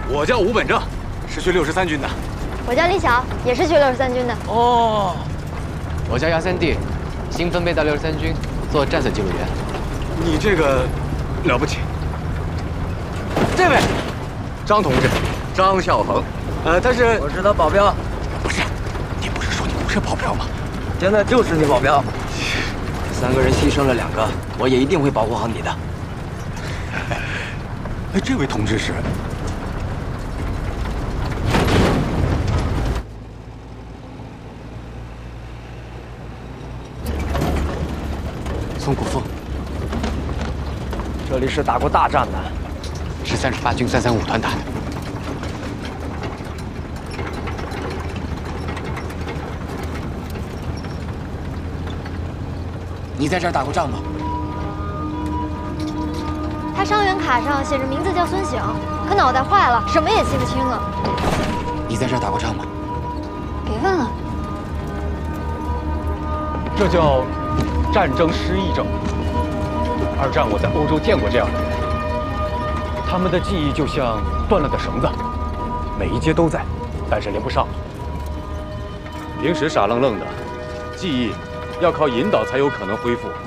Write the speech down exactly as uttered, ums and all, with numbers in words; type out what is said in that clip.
我叫吴本正，是去六十三军的。 我叫李晓，也是去六十三军的。 哦，我叫姚三弟，新分配到六十三军做战损记录员。 你这个了不起。这位，张同志，张孝恒，呃，他是我是他保镖。 不是？你不是说你不是保镖吗？ 现在就是你保镖。三个人牺牲了两个，我也一定会保护好你的。 哎，这位同志是？宋国凤。 这里是打过大战的， 是三十八军三三五团打的。你在这儿打过仗吗？ 他伤员卡上写着名字叫孙醒，可脑袋坏了，什么也记不清了。 你在这儿打过仗吗？ 别问了。 这叫战争失忆症。二战我在欧洲见过这样的人，他们的记忆就像断了的绳子，每一节都在，但是连不上了。平时傻愣愣的，记忆要靠引导才有可能恢复。